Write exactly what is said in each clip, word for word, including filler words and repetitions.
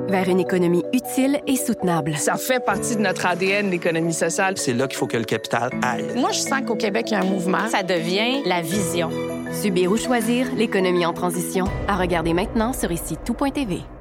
vers une économie utile et soutenable. Ça fait partie de notre A D N, l'économie sociale. C'est là qu'il faut que le capital aille. Moi, je sens qu'au Québec, il y a un mouvement. Ça devient la vision. Subir ou choisir, l'économie en transition. À regarder maintenant sur ici tout point t v.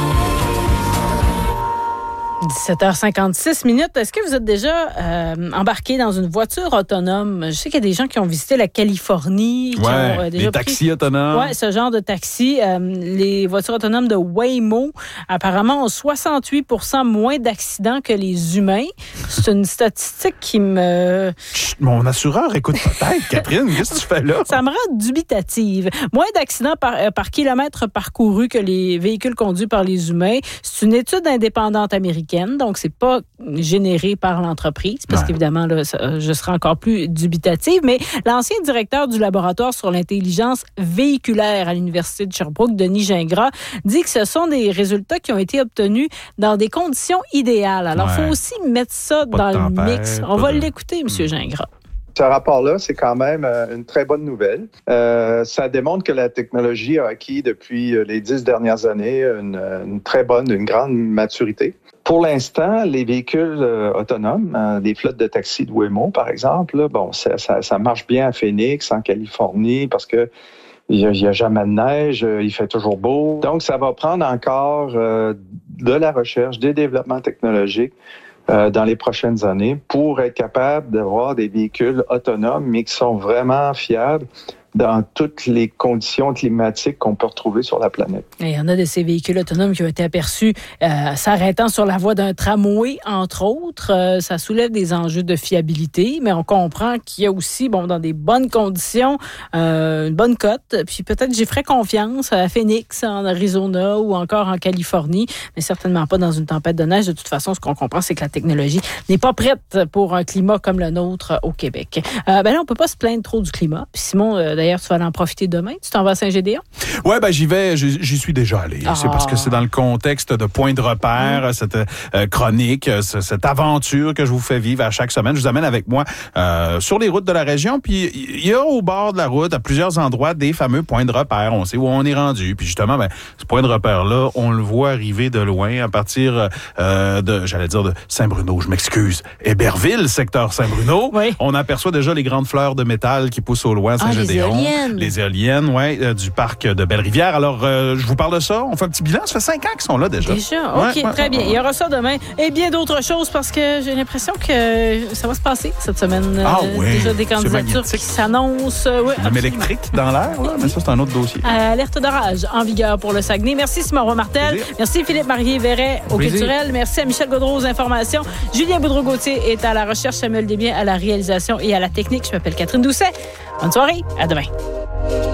dix-sept heures cinquante-six minutes. Est-ce que vous êtes déjà euh, embarqué dans une voiture autonome? Je sais qu'il y a des gens qui ont visité la Californie. Qui ouais, ont, euh, déjà les taxis pris... autonomes. Oui, ce genre de taxi. Euh, les voitures autonomes de Waymo, apparemment, ont soixante-huit pour cent moins d'accidents que les humains. C'est une statistique qui me... Chut, mon assureur écoute peut-être, Catherine. Qu'est-ce que tu fais là? Ça me rend dubitative. Moins d'accidents par, euh, par kilomètre parcouru que les véhicules conduits par les humains. C'est une étude indépendante américaine. Donc, c'est pas généré par l'entreprise, parce ouais. qu'évidemment, là, ça, je serai encore plus dubitative. Mais l'ancien directeur du laboratoire sur l'intelligence véhiculaire à l'Université de Sherbrooke, Denis Gingras, dit que ce sont des résultats qui ont été obtenus dans des conditions idéales. Alors, il ouais. faut aussi mettre ça pas dans le tempête, mix. On va de... l'écouter, M. Mmh. Gingras. Ce rapport-là, c'est quand même une très bonne nouvelle. Euh, ça démontre que la technologie a acquis depuis les dix dernières années une, une très bonne, une grande maturité. Pour l'instant, les véhicules euh, autonomes, euh, les flottes de taxis de Waymo, par exemple, là, bon, ça, ça, ça marche bien à Phoenix, en Californie, parce que il n'y a, a jamais de neige, euh, il fait toujours beau. Donc, ça va prendre encore euh, de la recherche, des développements technologiques euh, dans les prochaines années pour être capable d'avoir des véhicules autonomes, mais qui sont vraiment fiables dans toutes les conditions climatiques qu'on peut retrouver sur la planète. Et il y en a de ces véhicules autonomes qui ont été aperçus euh, s'arrêtant sur la voie d'un tramway, entre autres. Euh, ça soulève des enjeux de fiabilité, mais on comprend qu'il y a aussi, bon, dans des bonnes conditions, euh, une bonne cote. Puis peut-être j'y ferais confiance à Phoenix, en Arizona ou encore en Californie, mais certainement pas dans une tempête de neige. De toute façon, ce qu'on comprend, c'est que la technologie n'est pas prête pour un climat comme le nôtre au Québec. Euh, ben là, on peut pas se plaindre trop du climat. Puis Simon, euh, d'ailleurs, tu vas aller en profiter demain. Tu t'en vas à Saint-Gédéon? Oui, ben j'y vais. J'y, j'y suis déjà allé. Ah. C'est parce que c'est dans le contexte de Point de repère, mmh. cette euh, chronique, c- cette aventure que je vous fais vivre à chaque semaine. Je vous amène avec moi euh, sur les routes de la région. Puis il y a au bord de la route, à plusieurs endroits, des fameux points de repère. On sait où on est rendu. Puis justement, ben, ce point de repère-là, on le voit arriver de loin à partir euh, de, j'allais dire, de Saint-Bruno. Je m'excuse. Héberville, secteur Saint-Bruno. Oui. On aperçoit déjà les grandes fleurs de métal qui poussent au loin à Saint-Gédéon. Ah, les éoliennes. Les éoliennes, oui, euh, du parc de Belle-Rivière. Alors, euh, je vous parle de ça. On fait un petit bilan. Ça fait cinq ans qu'ils sont là déjà. Déjà? OK, ouais, ouais, très bien. Il y aura ça demain. Et bien d'autres choses parce que j'ai l'impression que ça va se passer cette semaine. Ah euh, oui. Déjà des candidatures qui s'annoncent. Oui, même électrique dans l'air, là, mais ça, c'est un autre dossier. Euh, alerte d'orage en vigueur pour le Saguenay. Merci Simon Roy-Martel. Plaisir. Merci Philippe Marié-Verret au Plaisir. Culturel. Merci à Michel Gaudreau aux informations. Julien Boudreau-Gauthier est à la recherche. Samuel Desbiens à la réalisation et à la technique. Je m'appelle Catherine Doucet. Bonne soirée. À demain.